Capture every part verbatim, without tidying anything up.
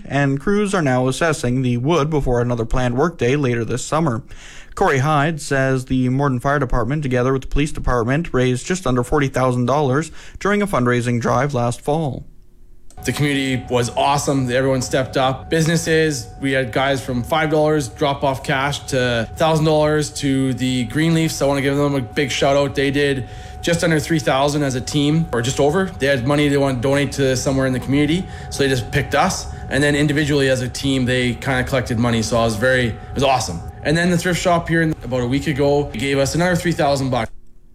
and crews are now assessing the wood before another planned workday later this summer. Corey Hyde says the Morden Fire Department, together with the police department, raised just under forty thousand dollars during a fundraising drive last fall. The community was awesome. Everyone stepped up. Businesses, we had guys from five dollars drop off cash to one thousand dollars to the Greenleafs. I want to give them a big shout out. They did just under three thousand dollars as a team, or just over. They had money they want to donate to somewhere in the community, so they just picked us. And then individually as a team, they kind of collected money, so I was very, it was awesome. And then the thrift shop here about a week ago gave us another three thousand bucks.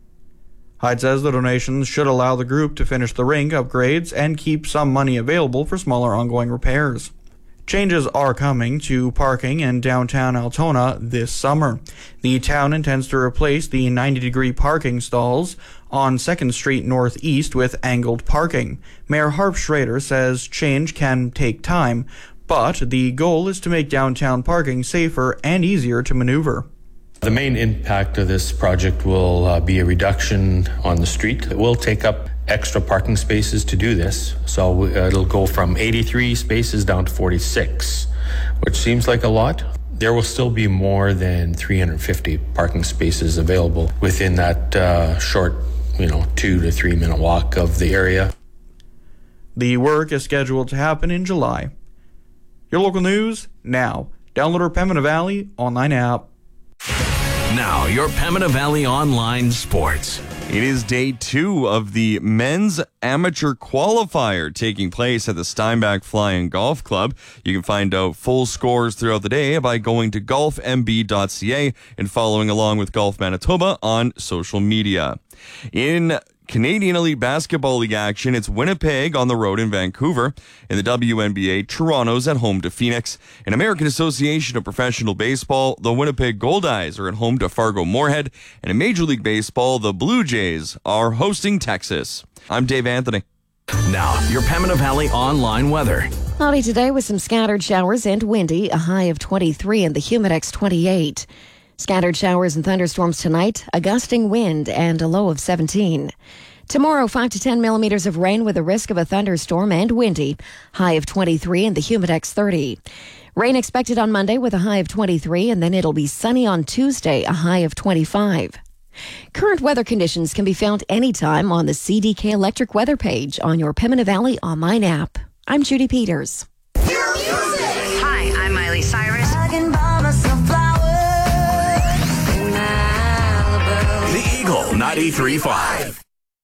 Hyde says the donations should allow the group to finish the rink upgrades and keep some money available for smaller ongoing repairs. Changes are coming to parking in downtown Altona this summer. The town intends to replace the ninety-degree parking stalls on second Street Northeast with angled parking. Mayor Harp Schrader says change can take time, but the goal is to make downtown parking safer and easier to maneuver. The main impact of this project will uh, be a reduction on the street. It will take up extra parking spaces to do this, so it'll go from eighty-three spaces down to forty-six, which seems like a lot. There will still be more than three hundred fifty parking spaces available within that uh, short, you know, two to three minute walk of the area. The work is scheduled to happen in July. Your local news now. Download our Pembina Valley online app. Now, your Pembina Valley Online Sports. It is day two of the men's amateur qualifier taking place at the Steinbach Flying Golf Club. You can find out full scores throughout the day by going to golf m b dot c a and following along with Golf Manitoba on social media. In Canadian Elite Basketball League action, it's Winnipeg on the road in Vancouver. In the W N B A, Toronto's at home to Phoenix. In American Association of Professional Baseball, the Winnipeg Goldeyes are at home to Fargo-Moorhead. And in Major League Baseball, the Blue Jays are hosting Texas. I'm Dave Anthony. Now, your Pembina Valley Online weather. Cloudy today with some scattered showers and windy, a high of twenty-three and the Humidex twenty-eight. Scattered showers and thunderstorms tonight, a gusting wind, and a low of seventeen. Tomorrow, five to ten millimeters of rain with a risk of a thunderstorm and windy, high of twenty-three and the Humidex thirty. Rain expected on Monday with a high of twenty-three, and then it'll be sunny on Tuesday, a high of twenty-five. Current weather conditions can be found anytime on the C D K Electric weather page on your Pembina Valley online app. I'm Judy Peters. Hi, I'm Miley Cyrus. The Eagle ninety-three point five.